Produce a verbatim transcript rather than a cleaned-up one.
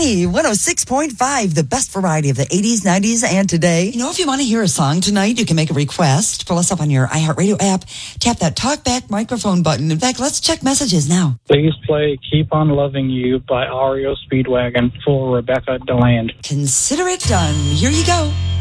Money, one oh six point five, the best variety of the eighties, nineties, and today. You know, if you want to hear a song tonight, you can make a request. Pull us up on your iHeartRadio app. Tap that talkback microphone button. In fact, let's check messages now. Please play Keep on Loving You by R E O Speedwagon for Rebecca DeLand. Consider it done. Here you go.